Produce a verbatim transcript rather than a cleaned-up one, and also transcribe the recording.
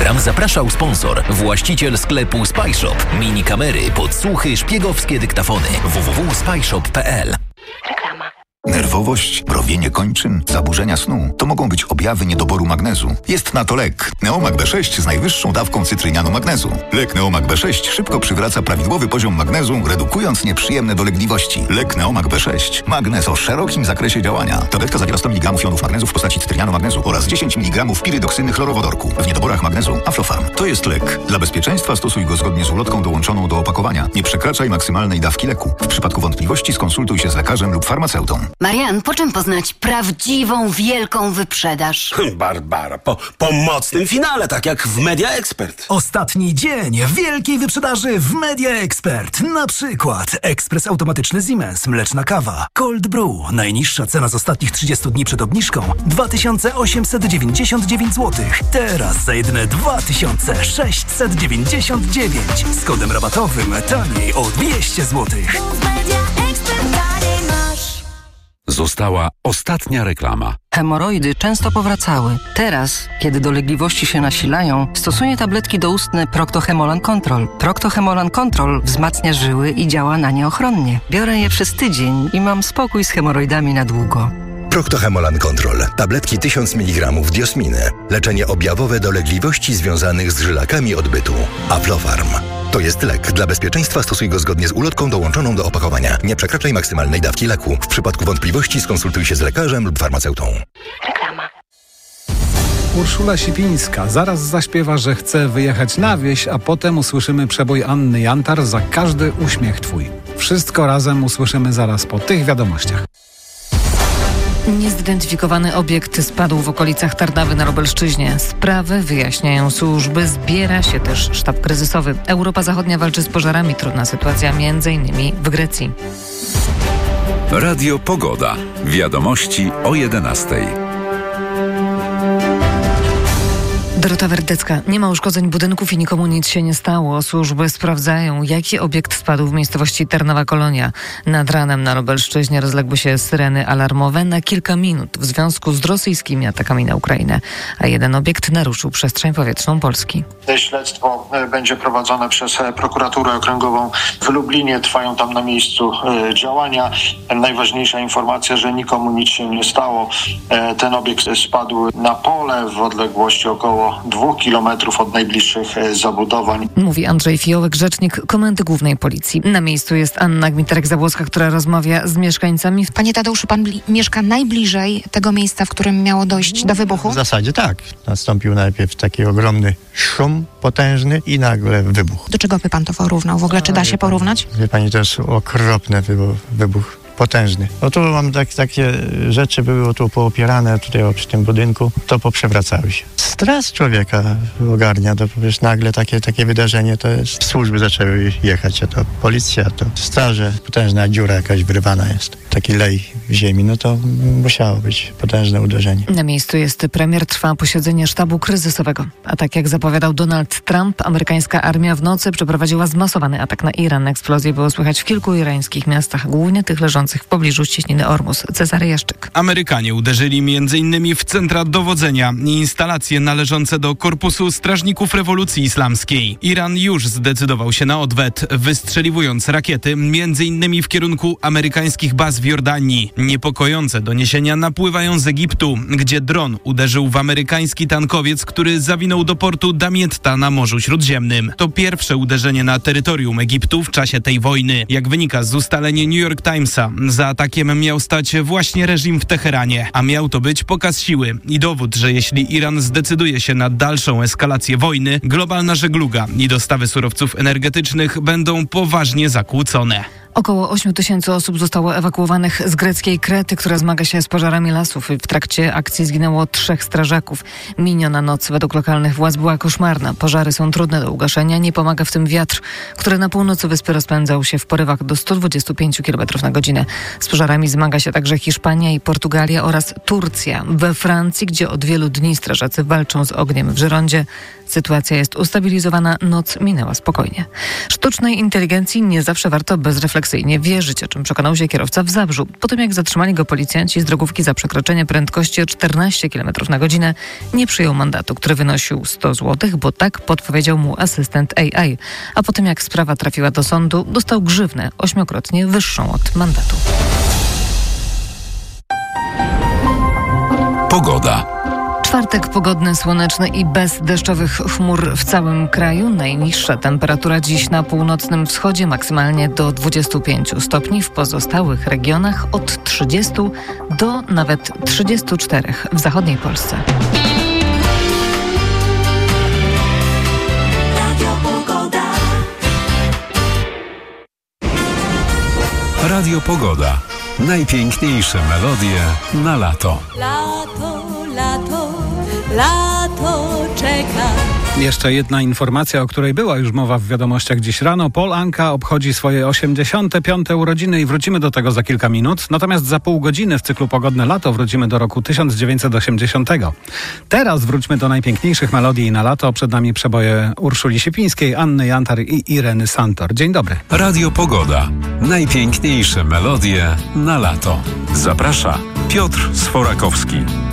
program zapraszał sponsor, właściciel sklepu Spyshop. Mini kamery, podsłuchy, szpiegowskie dyktafony. w w w kropka spyshop kropka p l. Reklama. Nerwowość, mrowienie kończyn, zaburzenia snu to mogą być objawy niedoboru magnezu. Jest na to lek. Neomag B sześć z najwyższą dawką cytrynianu magnezu. Lek Neomag B sześć szybko przywraca prawidłowy poziom magnezu, redukując nieprzyjemne dolegliwości. Lek Neomag B sześć. Magnez o szerokim zakresie działania. Tabletka zawiera sto miligramów jonów magnezu w postaci cytrynianu magnezu oraz dziesięć miligramów pirydoksyny chlorowodorku. W niedoborach magnezu Aflofarm. To jest lek. Dla bezpieczeństwa stosuj go zgodnie z ulotką dołączoną do opakowania. Nie przekraczaj maksymalnej dawki leku. W przypadku wątpliwości skonsultuj się z lekarzem lub farmaceutą. Marian, po czym poznać prawdziwą, wielką wyprzedaż? Barbara, po, po mocnym finale, tak jak w Media Expert. Ostatni dzień wielkiej wyprzedaży w Media Expert. Na przykład ekspres automatyczny Siemens, mleczna kawa, Cold Brew. Najniższa cena z ostatnich trzydziestu dni przed obniżką dwa tysiące osiemset dziewięćdziesiąt dziewięć złotych. Teraz za jedyne dwa tysiące sześćset dziewięćdziesiąt dziewięć. Z kodem rabatowym taniej o dwieście złotych. Została ostatnia reklama. Hemoroidy często powracały. Teraz, kiedy dolegliwości się nasilają, stosuję tabletki doustne Procto-Hemolan Control. Procto-Hemolan Control wzmacnia żyły i działa na nie ochronnie. Biorę je przez tydzień i mam spokój z hemoroidami na długo. Procto-Hemolan Control. Tabletki tysiąc miligramów diosminy. Leczenie objawowe dolegliwości związanych z żylakami odbytu. Aflofarm. To jest lek. Dla bezpieczeństwa stosuj go zgodnie z ulotką dołączoną do opakowania. Nie przekraczaj maksymalnej dawki leku. W przypadku wątpliwości skonsultuj się z lekarzem lub farmaceutą. Reklama. Urszula Sipińska zaraz zaśpiewa, że chce wyjechać na wieś, a potem usłyszymy przebój Anny Jantar Za każdy uśmiech twój. Wszystko razem usłyszymy zaraz po tych wiadomościach. Niezidentyfikowany obiekt spadł w okolicach Tarnawy na Lubelszczyźnie. Sprawy wyjaśniają służby, zbiera się też sztab kryzysowy. Europa Zachodnia walczy z pożarami. Trudna sytuacja między innymi w Grecji. Radio Pogoda. Wiadomości o jedenastej. Dorota Werdecka. Nie ma uszkodzeń budynków i nikomu nic się nie stało. Służby sprawdzają, jaki obiekt spadł w miejscowości Tarnowa Kolonia. Nad ranem na Lubelszczyźnie rozległy się syreny alarmowe na kilka minut w związku z rosyjskimi atakami na Ukrainę, a jeden obiekt naruszył przestrzeń powietrzną Polski. Śledztwo będzie prowadzone przez prokuraturę okręgową w Lublinie. Trwają tam na miejscu działania. Najważniejsza informacja, że nikomu nic się nie stało. Ten obiekt spadł na pole w odległości około dwóch kilometrów od najbliższych zabudowań. Mówi Andrzej Fiołek, rzecznik Komendy Głównej Policji. Na miejscu jest Anna Gmiterek-Zabłocka, która rozmawia z mieszkańcami. Panie Tadeuszu, pan bli- mieszka najbliżej tego miejsca, w którym miało dojść do wybuchu? W zasadzie tak. Nastąpił najpierw taki ogromny szum potężny i nagle wybuch. Do czego by pan to porównał? W ogóle czy da się porównać? Wie pani, to jest okropny wybuch. wybuch. Potężny. No tu mam tak, takie rzeczy były tu poopierane tutaj przy tym budynku, to poprzewracały się. Stres człowieka ogarnia, to wiesz, nagle takie, takie wydarzenie, to jest, służby zaczęły jechać, a to policja, a to straże, potężna dziura jakaś wyrywana jest, taki lej w ziemi, no to musiało być potężne uderzenie. Na miejscu jest premier, trwa posiedzenie sztabu kryzysowego. A tak jak zapowiadał Donald Trump, amerykańska armia w nocy przeprowadziła zmasowany atak na Iran. Eksplozje było słychać w kilku irańskich miastach, głównie tych leżących w pobliżu ścieśniny Ormus. Cezary Jaszczyk. Amerykanie uderzyli między innymi w centra dowodzenia i instalacje należące do Korpusu Strażników Rewolucji Islamskiej. Iran już zdecydował się na odwet, wystrzeliwując rakiety między innymi w kierunku amerykańskich baz w Jordanii. Niepokojące doniesienia napływają z Egiptu, gdzie dron uderzył w amerykański tankowiec, który zawinął do portu Damietta na Morzu Śródziemnym. To pierwsze uderzenie na terytorium Egiptu w czasie tej wojny. Jak wynika z ustaleń New York Timesa, za atakiem miał stać właśnie reżim w Teheranie, a miał to być pokaz siły i dowód, że jeśli Iran zdecyduje się na dalszą eskalację wojny, globalna żegluga i dostawy surowców energetycznych będą poważnie zakłócone. Około ośmiu tysięcy osób zostało ewakuowanych z greckiej Krety, która zmaga się z pożarami lasów. W trakcie akcji zginęło trzech strażaków. Miniona noc według lokalnych władz była koszmarna. Pożary są trudne do ugaszenia. Nie pomaga w tym wiatr, który na północy wyspy rozpędzał się w porywach do stu dwudziestu pięciu kilometrów na godzinę. Z pożarami zmaga się także Hiszpania i Portugalia oraz Turcja. We Francji, gdzie od wielu dni strażacy walczą z ogniem w Żerondzie, sytuacja jest ustabilizowana. Noc minęła spokojnie. Sztucznej inteligencji nie zawsze warto bezrefleksyjnie atrakcyjnie wierzyć, o czym przekonał się kierowca w Zabrzu. Po tym jak zatrzymali go policjanci z drogówki za przekroczenie prędkości o czternaście kilometrów na godzinę, nie przyjął mandatu, który wynosił sto złotych, bo tak podpowiedział mu asystent A I. A po tym jak sprawa trafiła do sądu, dostał grzywnę ośmiokrotnie wyższą od mandatu. Pogoda. Czwartek pogodny, słoneczny i bez deszczowych chmur w całym kraju. Najniższa temperatura dziś na północnym wschodzie maksymalnie do dwudziestu pięciu stopni, w pozostałych regionach od trzydziestu do nawet trzydziestu czterech w zachodniej Polsce. Radio Pogoda. Najpiękniejsze melodie na lato. Lato, lato, lato czeka. Jeszcze jedna informacja, o której była już mowa w wiadomościach dziś rano. Paul Anka obchodzi swoje osiemdziesiąte piąte urodziny i wrócimy do tego za kilka minut. Natomiast za pół godziny w cyklu Pogodne Lato wrócimy do roku tysiąc dziewięćset osiemdziesiątego. Teraz wróćmy do najpiękniejszych melodii na lato. Przed nami przeboje Urszuli Siepińskiej, Anny Jantar i Ireny Santor. Dzień dobry. Radio Pogoda. Najpiękniejsze melodie na lato. Zaprasza Piotr Sforakowski.